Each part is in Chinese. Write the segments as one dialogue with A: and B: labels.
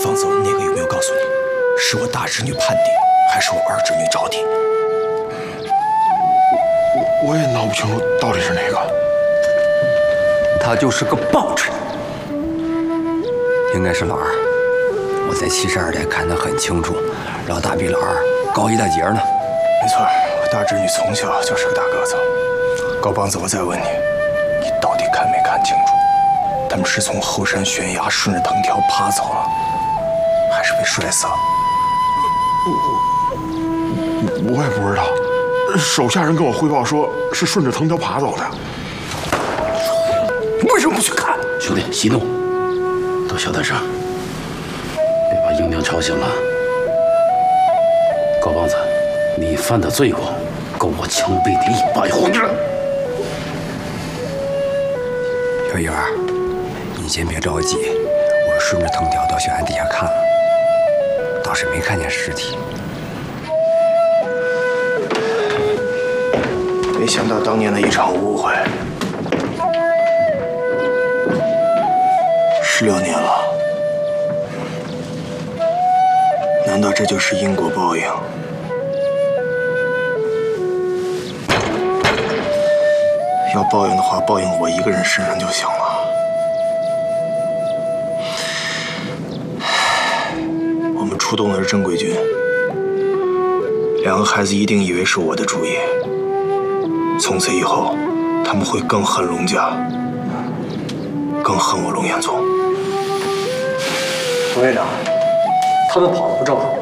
A: 放走的那个有没有告诉你，是我大侄女盼地，还是我二侄女招娣？
B: 我也闹不清楚到底是哪个。
C: 他就是个暴臣，应该是老二。我在72台看得很清楚，老大比老二高一大截呢。
A: 没错，我大侄女从小就是个大个子。高梆子，我再问你，你到底看没看清楚？他们是从后山悬崖顺着藤条爬走了，还是被摔死了？
B: 我也不知道，手下人跟我汇报说是顺着藤条爬走的。
A: 为什么不去看？
D: 兄弟，息怒，都小点声，别把英娘吵醒了。高梆子，你犯的罪过，够我枪毙你100回了。
C: 小英儿，你先别着急，我顺着藤条到悬崖底下看了，倒是没看见尸体。
A: 没想到当年的一场误会，16年了，难道这就是因果报应？要报应的话，报应我一个人身上就行了。我们出动的是正规军，2个孩子一定以为是我的主意。从此以后，他们会更恨龙家，更恨我龙彦宗。
E: 冯院长，他们跑了不正好吗？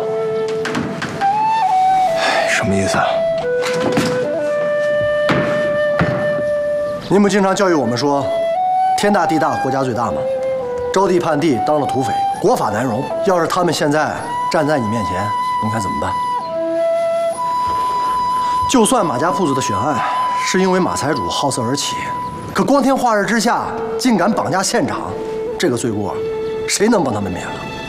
A: 什么意思啊？
E: 您不经常教育我们说，天大地大，国家最大吗？招娣叛地当了土匪，国法难容。要是他们现在站在你面前，您看怎么办？就算马家铺子的血案是因为马财主好色而起，可光天化日之下竟敢绑架县长，这个罪过，谁能帮他们免了？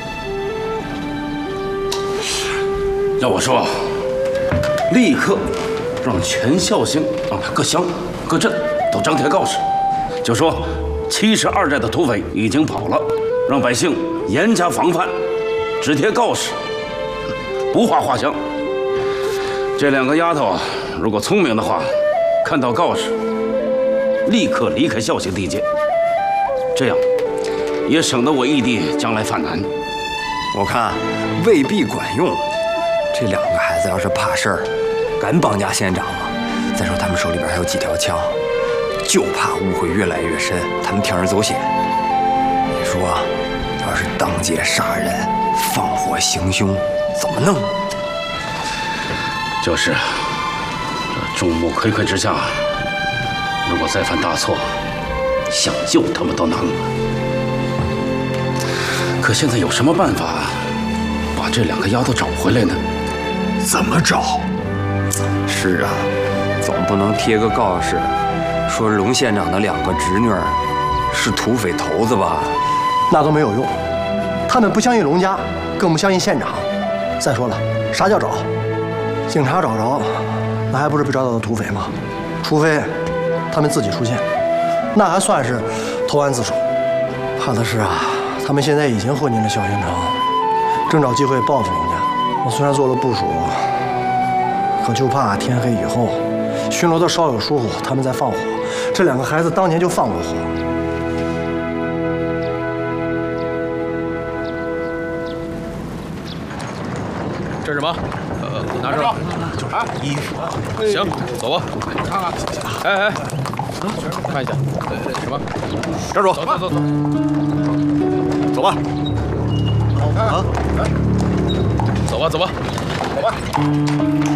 D: 要我说，立刻让全孝兴、让各乡、各镇都张贴告示，就说72寨的土匪已经跑了，让百姓严加防范，只贴告示，不画画像。这2个丫头啊，如果聪明的话，看到告示，立刻离开孝兴地界，这样也省得我义弟将来犯难。
C: 我看未必管用。这2个孩子要是怕事儿，敢绑架县长吗？再说他们手里边还有几条枪，就怕误会越来越深，他们铤而走险。你说，要是当街杀人、放火行凶，怎么弄？
D: 就是，这众目睽睽之下，如果再犯大错，想救他们都难了。可现在有什么办法把这2个丫头找回来呢？
A: 怎么找？
C: 是啊，总不能贴个告示，说龙县长的2个侄女是土匪头子吧？
E: 那都没有用，他们不相信龙家，更不相信县长。再说了，啥叫找？警察找着，那还不是被抓到的土匪吗？除非他们自己出现，那还算是投案自首。怕的是啊，他们现在已经混进了孝兴城，正找机会报复龙家。我虽然做了部署，可就怕天黑以后，巡逻的稍有疏忽，他们再放火。这2个孩子当年就放过火。
F: 这是什么？拿着，就是衣服。行，走吧。看看。哎，看一下。什么？站住！走吧，走吧。好看啊！走吧。